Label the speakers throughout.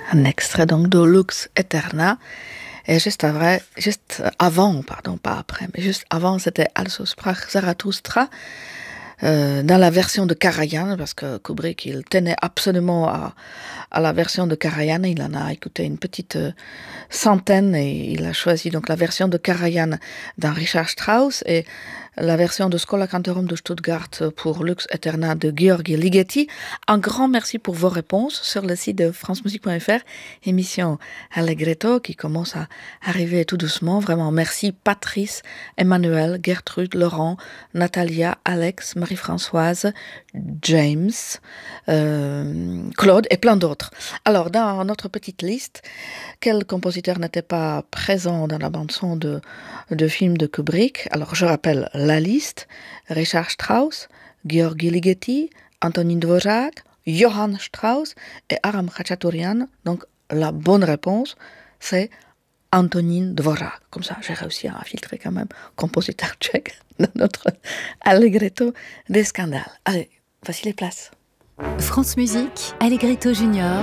Speaker 1: Un extrait donc de Lux Eterna. Et juste avant, pas après, mais juste avant, c'était Also sprach Zarathustra, dans la version de Karajan, parce que Kubrick, il tenait absolument à la version de Karajan. Il en a écouté une petite centaine et il a choisi donc la version de Karajan dans Richard Strauss et la version de Schola Cantorum de Stuttgart pour Lux Eterna de Gheorghe Ligeti. Un grand merci pour vos réponses sur le site de francemusique.fr, émission Allegretto qui commence à arriver tout doucement. Vraiment merci Patrice, Emmanuel, Gertrude, Laurent, Natalia, Alex, Marie-Françoise, James, Claude et plein d'autres. Alors dans notre petite liste, quel compositeur n'était pas présent dans la bande-son de films de Kubrick? Alors je rappelle la liste: Richard Strauss, Gheorghe Ligeti, Antonín Dvořák, Johann Strauss et Aram Khachaturian. Donc la bonne réponse, c'est Antonín Dvořák. Comme ça, j'ai réussi à infiltrer quand même compositeur tchèque dans notre Allegretto des scandales. Allez, voici les places.
Speaker 2: France Musique, Allegretto Junior,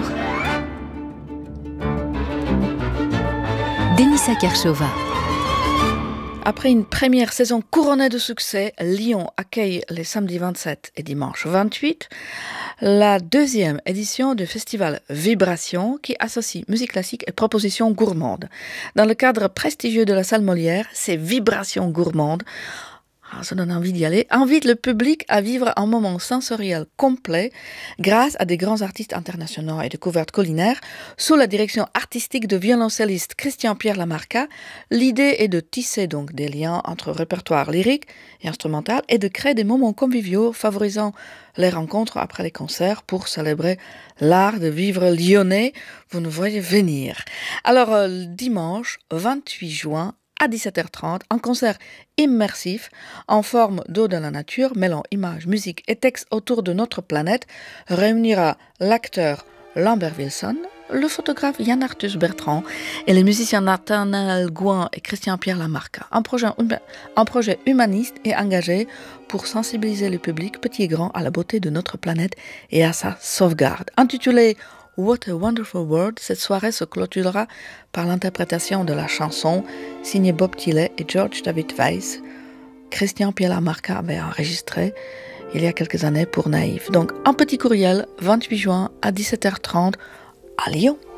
Speaker 2: Denisa Kershova.
Speaker 1: Après une première saison couronnée de succès, Lyon accueille les samedis 27 et dimanche 28 la deuxième édition du festival Vibration qui associe musique classique et propositions gourmandes. Dans le cadre prestigieux de la salle Molière, ces vibrations gourmandes, ça donne envie d'y aller, invite le public à vivre un moment sensoriel complet grâce à des grands artistes internationaux et découvertes culinaires. Sous la direction artistique de violoncelliste Christian-Pierre Lamarca, l'idée est de tisser donc des liens entre répertoire lyrique et instrumental et de créer des moments conviviaux favorisant les rencontres après les concerts pour célébrer l'art de vivre lyonnais. Vous nous voyez venir. Alors, dimanche 28 juin, à 17h30, un concert immersif en forme d'eau de la nature, mêlant images, musique et textes autour de notre planète, réunira l'acteur Lambert Wilson, le photographe Yann Arthus Bertrand et les musiciens Nathanaël Gouin et Christian-Pierre Lamarca. Un projet humaniste et engagé pour sensibiliser le public, petit et grand, à la beauté de notre planète et à sa sauvegarde. Intitulé What a Wonderful World, cette soirée se clôturera par l'interprétation de la chanson signée Bob Tillet et George David Weiss. Christian-Pierre Lamarca avait enregistré il y a quelques années pour Naïf. Donc un petit courriel, 28 juin à 17h30 à Lyon.